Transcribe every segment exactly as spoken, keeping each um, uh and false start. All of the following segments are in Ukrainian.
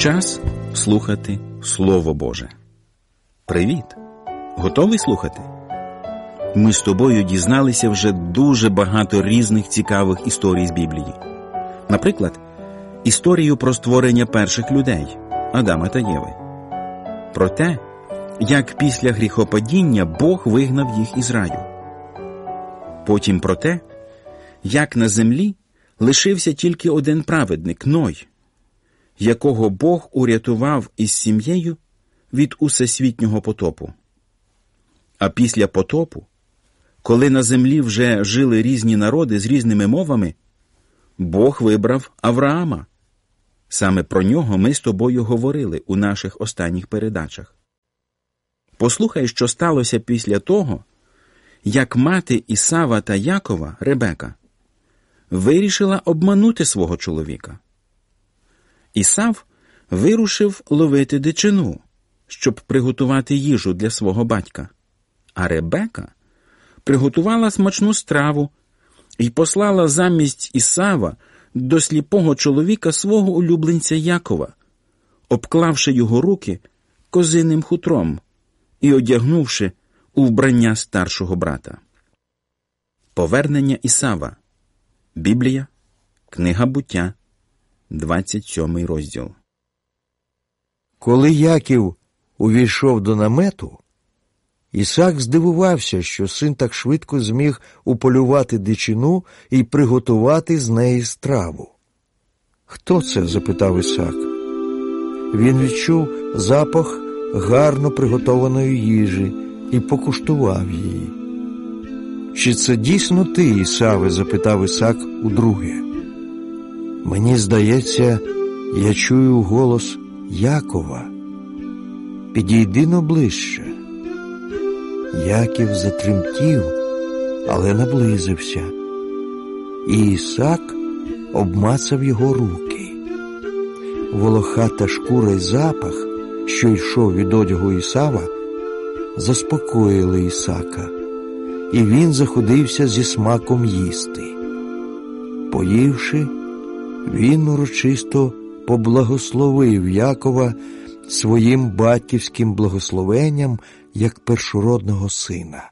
Час слухати Слово Боже. Привіт! Готовий слухати? Ми з тобою дізналися вже дуже багато різних цікавих історій з Біблії. Наприклад, історію про створення перших людей – Адама та Єви. Про те, як після гріхопадіння Бог вигнав їх із раю. Потім про те, як на землі лишився тільки один праведник – Ной, якого Бог урятував із сім'єю від усесвітнього потопу. А після потопу, коли на землі вже жили різні народи з різними мовами, Бог вибрав Авраама. Саме про нього ми з тобою говорили у наших останніх передачах. Послухай, що сталося після того, як мати Ісава та Якова, Ребека, вирішила обманути свого чоловіка. Ісав вирушив ловити дичину, щоб приготувати їжу для свого батька, а Ребека приготувала смачну страву і послала замість Ісава до сліпого чоловіка свого улюбленця Якова, обклавши його руки козиним хутром і одягнувши у вбрання старшого брата. Повернення Ісава. Біблія, книга Буття, двадцять сьомий розділ. Коли Яків увійшов до намету, Ісак здивувався, що син так швидко зміг уполювати дичину і приготувати з неї страву. «Хто це?» – запитав Ісак. Він відчув запах гарно приготованої їжі і покуштував її. «Чи це дійсно ти, Ісаве?» – запитав Ісак удруге. «Мені здається, я чую голос Якова. Підійди-но ближче». Яків затремтів, але наблизився, і Ісак обмацав його руки. Волохата шкура й запах, що йшов від одягу Ісава, заспокоїли Ісака, і він заходився зі смаком їсти. Поївши, він урочисто поблагословив Якова своїм батьківським благословенням як першородного сина.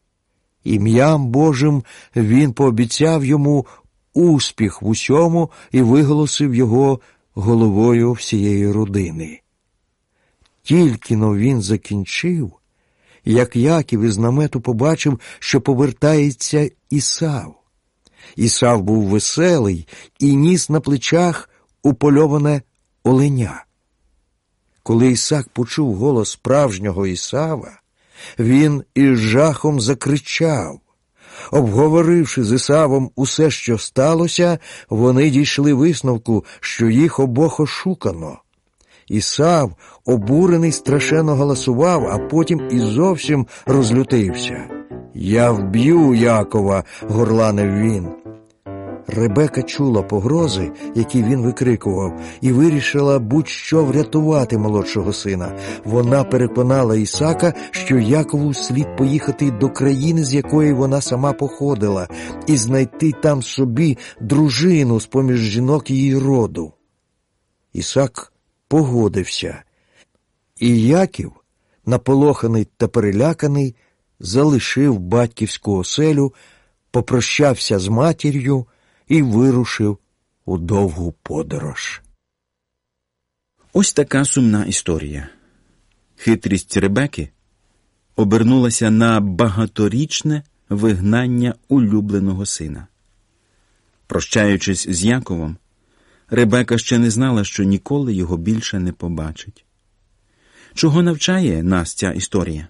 Ім'ям Божим він пообіцяв йому успіх в усьому і виголосив його головою всієї родини. Тільки-но він закінчив, як Яків із намету побачив, що повертається Ісав. Ісав був веселий і ніс на плечах упольоване оленя. Коли Ісак почув голос справжнього Ісава, він із жахом закричав. Обговоривши з Ісавом усе, що сталося, вони дійшли висновку, що їх обох ошукано. Ісав, обурений, страшенно галасував, а потім і зовсім розлютився. «Я вб'ю Якова!» – горланив він. Ребека чула погрози, які він викрикував, і вирішила будь-що врятувати молодшого сина. Вона переконала Ісака, що Якову слід поїхати до країни, з якої вона сама походила, і знайти там собі дружину з-поміж жінок її роду. Ісак погодився, і Яків, наполоханий та переляканий, залишив батьківську оселю, попрощався з матір'ю і вирушив у довгу подорож. Ось така сумна історія. Хитрість Ребеки обернулася на багаторічне вигнання улюбленого сина. Прощаючись з Яковом, Ребека ще не знала, що ніколи його більше не побачить. Чого навчає нас ця історія?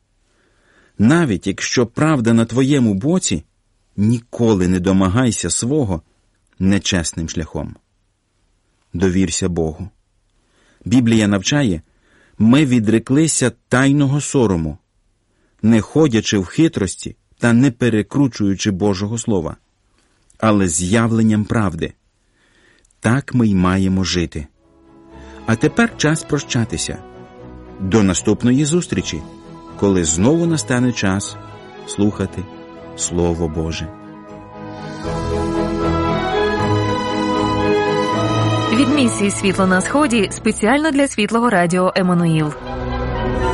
Навіть якщо правда на твоєму боці, ніколи не домагайся свого нечесним шляхом. Довірся Богу. Біблія навчає, ми відреклися тайного сорому, не ходячи в хитрості та не перекручуючи Божого Слова, але з явленням правди. Так ми й маємо жити. А тепер час прощатися. До наступної зустрічі, коли знову настане час слухати Слово Боже. Від місії «Світло на Сході» спеціально для Світлого Радіо «Еммануїл».